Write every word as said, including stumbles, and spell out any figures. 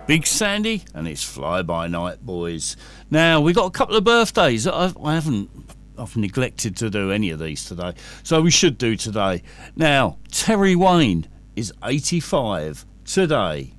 Big Sandy and it's Fly By Night Boys. Now, we got a couple of birthdays. I've, I haven't, I've neglected to do any of these today, so we should do today. Now, Terry Wayne is eighty-five today.